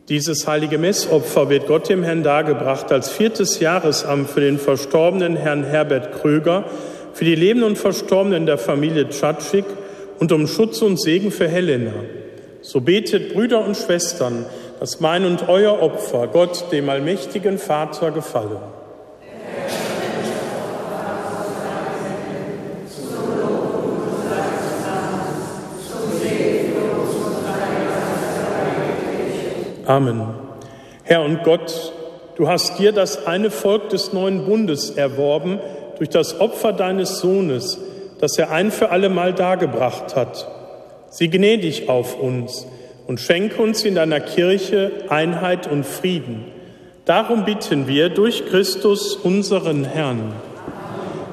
Dieses heilige Messopfer wird Gott dem Herrn dargebracht als 4. Jahresamt für den verstorbenen Herrn Herbert Kröger, für die Lebenden und Verstorbenen der Familie Tschatschik und um Schutz und Segen für Helena. So betet, Brüder und Schwestern, dass mein und euer Opfer Gott, dem allmächtigen Vater, gefalle. Amen. Herr und Gott, du hast dir das eine Volk des neuen Bundes erworben durch das Opfer deines Sohnes, das er ein für allemal dargebracht hat. Sieh gnädig auf uns und schenke uns in deiner Kirche Einheit und Frieden. Darum bitten wir durch Christus, unseren Herrn.